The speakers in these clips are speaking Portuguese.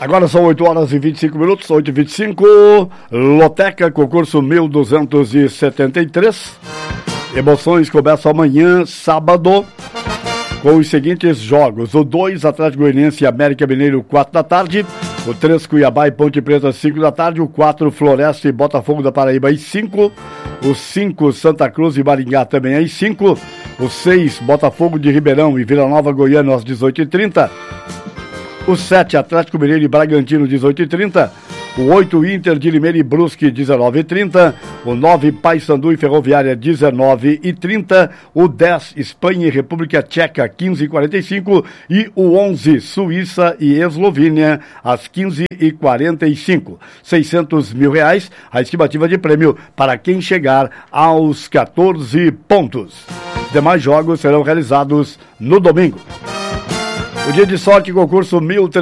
Agora são 8 horas e 25 minutos, 8h25, Loteca, concurso 1273. Emoções começam amanhã, sábado, com os seguintes jogos. O 2, Atlético Goianiense e América Mineiro, 4 da tarde. O 3, Cuiabá e Ponte Preta, 5 da tarde. O 4, Floresta e Botafogo da Paraíba, às 5. O 5, Santa Cruz e Maringá, também às 5. O 6, Botafogo de Ribeirão e Vila Nova Goiânia, às 18h30. O 7, Atlético Mineiro e Bragantino, 18h30. O 8, Inter de Limeira e Brusque, 19h30. O 9, Paysandu e Ferroviária, 19h30. O 10, Espanha e República Tcheca, 15h45. E o 11, Suíça e Eslovênia, às 15h45. R$600 mil, a estimativa de prêmio para quem chegar aos 14 pontos. Os demais jogos serão realizados no domingo. O dia de sorte, concurso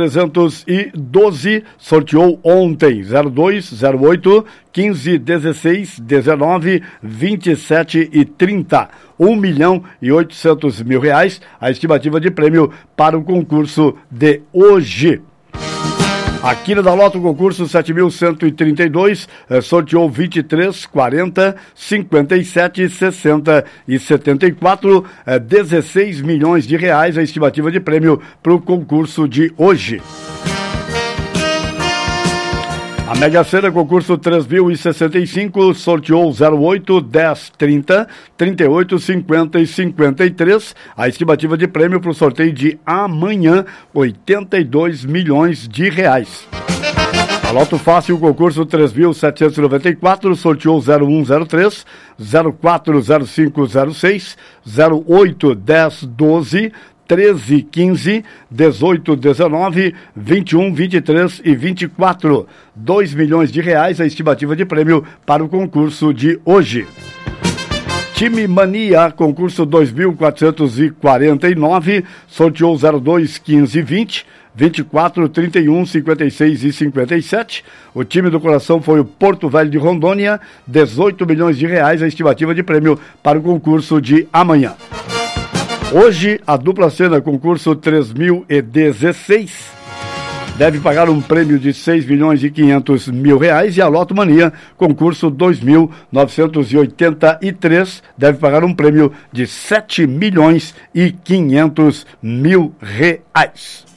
1312, sorteou ontem 02, 08, 15, 16, 19, 27 e 30. R$1.800.000, a estimativa de prêmio para o concurso de hoje. Aqui na Loto, o concurso 7.132, sorteou 23, 40, 57, 60 e 74, R$16 milhões, a estimativa de prêmio para o concurso de hoje. A Mega Sena, concurso 3.065, sorteou 08, 10, 30, 38, 50 e 53. A estimativa de prêmio para o sorteio de amanhã, R$82 milhões. A Loto Fácil, concurso 3.794, sorteou 0103, 04, 05, 06, 08, 10, 12, 13, 15, 18, 19, 21, 23 e 24. R$2 milhões, a estimativa de prêmio para o concurso de hoje. Time Mania, concurso 2.449, sorteou 02, 15, 20, 24, 31, 56 e 57. O time do coração foi o Porto Velho de Rondônia, R$18 milhões, a estimativa de prêmio para o concurso de amanhã. Hoje, a dupla Sena, concurso 3.016, deve pagar um prêmio de R$6.500.000 e a Loto Mania, concurso 2.983, deve pagar um prêmio de R$7.500.000.